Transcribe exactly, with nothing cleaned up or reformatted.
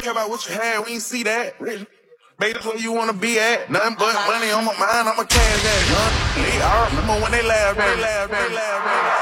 care about what you had, we ain't see that. Baby, that's where you wanna be at. Nothing but money on my mind, I'm a cash at. They, I remember when they laughed, they laughed, they laughed, they laughed.